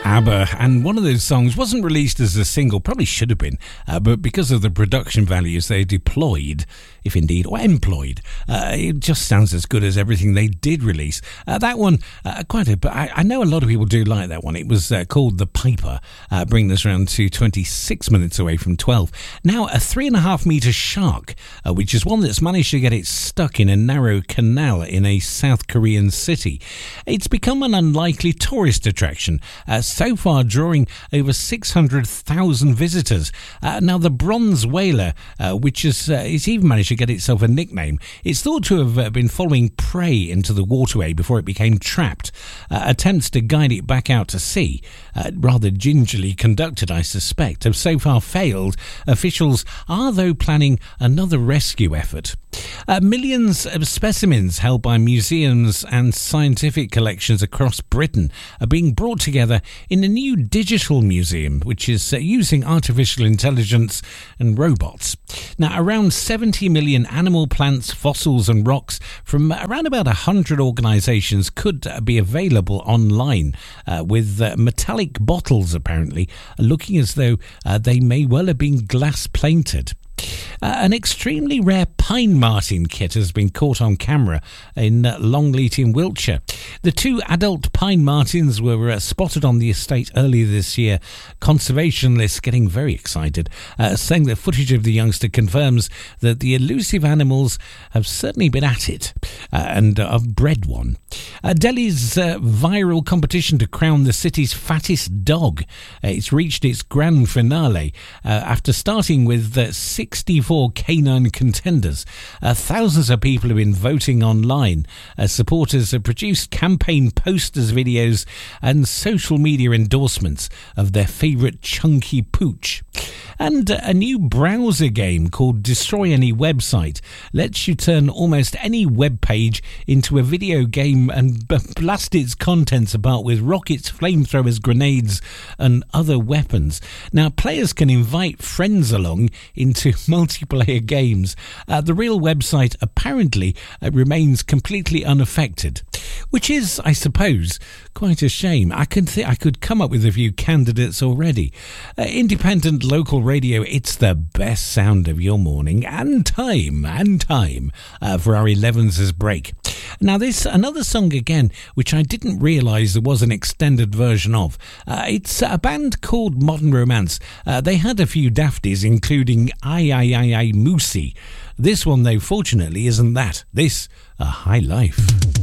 ABBA, and one of those songs wasn't released as a single, probably should have been, but because of the production values they deployed, if indeed, or employed, it just sounds as good as everything they did release. That one, but I know a lot of people do like that one. It was called The Piper, bringing us around to 26 minutes away from 12. Now, a 3.5 metre shark, which is one that's managed to get it stuck in a narrow canal in a South Korean city. It's become an unlikely tourist attraction, so far drawing over 600,000 visitors. Now, the bronze whaler, which it's even managed to get itself a nickname, it's thought to have been following prey into the waterway before it became trapped. Attempts to guide it back out to sea, rather gingerly conducted, I suspect, have so far failed. Officials are, though, planning another rescue effort. Millions of specimens held by museums and scientific collections across Britain are being brought together in a new digital museum, which is using artificial intelligence and robots. Now, around 70 million animal, plants, fossils and rocks from around about 100 organisations could be available online, with metallic bottles apparently looking as though they may well have been glass plated. An extremely rare pine marten kit has been caught on camera in Longleat in Wiltshire. The two adult pine martens were spotted on the estate earlier this year. Conservationists getting very excited, saying that footage of the youngster confirms that the elusive animals have certainly been at it and have bred one. Delhi's viral competition to crown the city's fattest dog. It's reached its grand finale after starting with 64 canine contenders. Thousands of people have been voting online. Supporters have produced campaign posters, videos and social media endorsements of their favourite chunky pooch. And a new browser game called Destroy Any Website lets you turn almost any web page into a video game and blast its contents about with rockets, flamethrowers, grenades and other weapons. Now, players can invite friends along into multiplayer games. The real website apparently remains completely unaffected, which is, I suppose, quite a shame. I could come up with a few candidates already. Independent local radio, it's the best sound of your morning and time for our 11's break. Now, this another song again, which I didn't realise there was an extended version of. It's a band called Modern Romance. They had a few dafties, including I Moosey. This one, though, fortunately, isn't that. This, A High Life.